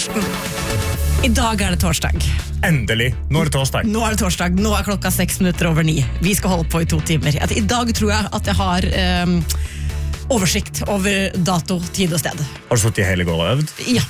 Karsten. I dag det torsdag. Endelig, nå det torsdag. Nå det torsdag, nå klokka 6:06. Vi skal holde på I 2 timer. I dag tror jeg at jeg har oversikt over dato, tid og sted. Har du sittet I hele går og øvd? Ja.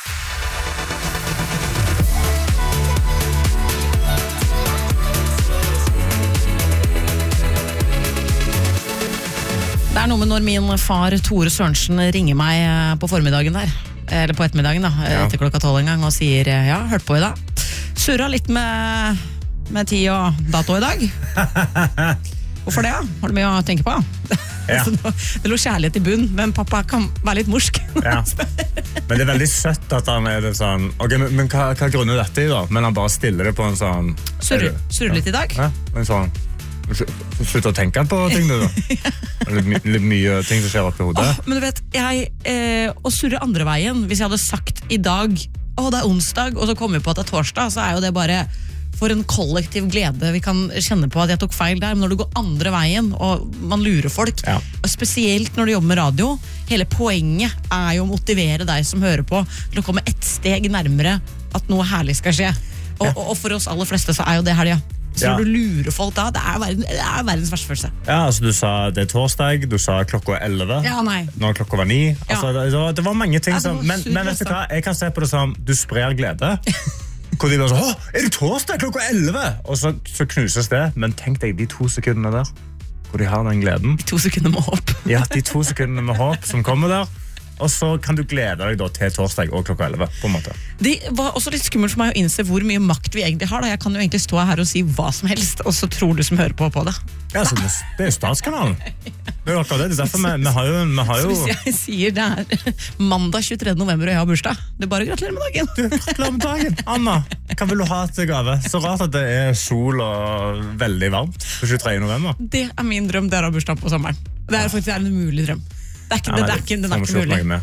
Det noe med når min far Tore Sørensen ringer meg på formiddagen der, eller på ettermiddagen da, etter klokka 12 en gang, og sier, ja, hørt på I dag. Surra litt med tid og dato I dag. Hvorfor det? Har du mye å tenke på? Ja. Det lå kjærlighet I bunn, men pappa kan være litt morsk. Ja. Men det veldig søtt at han det sånn, ok, men hva grunner dette I da? Men han bare stiller det på en sånn... Surrer litt I dag? Ja, en sånn... Slutt å tenke på ting du da. Litt mye ting som skjer opp I hodet. Men du vet, å surre andre veien, hvis jeg hadde sagt I dag, det onsdag, og så kommer vi på at det torsdag, så jo det bare for en kollektiv glede vi kan kjenne på at jeg tok feil der. Men når du går andre veien, og man lurer folk, og spesielt når du jobber med radio, hele poenget jo å motivere deg som hører på til å komme et steg nærmere at noe herlig skal skje. Og for oss aller fleste så jo det helga. Så når du lurer folk da, det verdens verste følelse. Ja, altså du sa det torsdag, du sa klokka 11. Ja, nei. Når klokka var 9. Altså, det var mange ting som... Men vet du hva, jeg kan se på det som du sprer glede. Hvor de bare så, det torsdag klokka 11? Og så knuses det. Men tenk deg de 2 sekundene der, hvor de har den gleden. De 2 sekundene med håp. Ja, de 2 sekundene med håp som kommer der. Og så kan du glede deg da til torsdag og klokka 11, på en måte. Det var også litt skummelt for meg å innse hvor mye makt vi egentlig har. Da. Jeg kan jo egentlig stå her og si hva som helst, og så tror du som hører på det. Ja, så det Statskanalen. Det jo akkurat det. Det derfor vi har jo... Så hvis jeg sier det mandag 23. november og jeg har bursdag, det bare gratulerer med dagen. Gratulerer med dagen. Anna, hva vil du ha til gave? Så rart at det sol og veldig varmt på 23. november. Det min drøm, det å ha bursdag på sommeren. Det faktisk en umulig drøm. Den ikke mulig.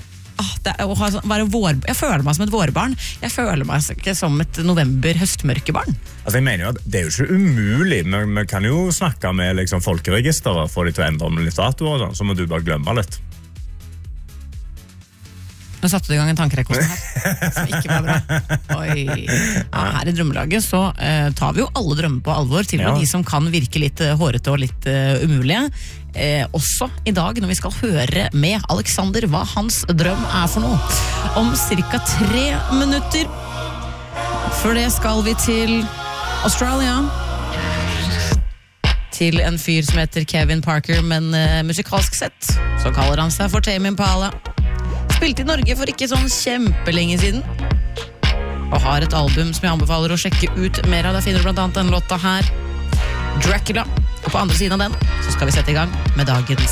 Jeg føler meg som et vårbarn. Jeg føler meg ikke som et november-høstmørkebarn. Altså jeg mener jo at det jo ikke umulig. Vi kan jo snakke med liksom, folkeregister og få de til å endre om litt datoer, så må du bare glemme litt. Nå satte du I gang en tankerekord her, som ikke var bra. Oi. Her I drømmelaget så tar vi jo alle drømmer på alvor, til og med de som kan virke litt hårete og litt umulige. Også I dag når vi skal høre med Alexander hva hans drøm for noe. Om cirka 3 minutter. Før det skal vi til Australia. Til en fyr som heter Kevin Parker, men musikalsk sett så kaller han seg for Tame Impala. Spilte I Norge for ikke sånn kjempelenge siden og har et album som jeg anbefaler å sjekke ut mer av. Der finner du blant annet den låta her, Dracula, og på andre siden av den så skal vi sette I gang med dagens